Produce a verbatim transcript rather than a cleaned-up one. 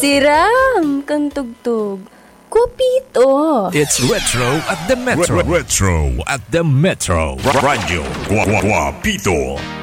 Siram, kang tugtog. Guwapito. It's Retro at the Metro. Retro at the Metro. Radio Guapito.